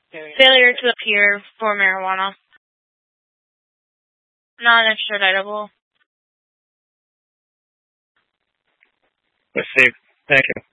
Failure to appear for marijuana. Non-extraditable. Let's see. Thank you.